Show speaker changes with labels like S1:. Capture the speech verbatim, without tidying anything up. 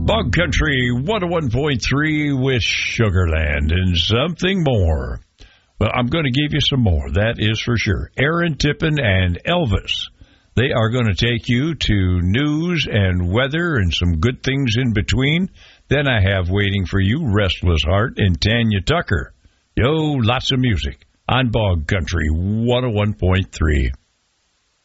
S1: Bog Country one oh one point three with Sugarland and something more. Well, I'm going to give you some more, that is for sure. Aaron Tippin and Elvis. They are going to take you to news and weather and some good things in between. Then I have waiting for you Restless Heart and Tanya Tucker. Yo, lots of music on Bog Country one oh one point three.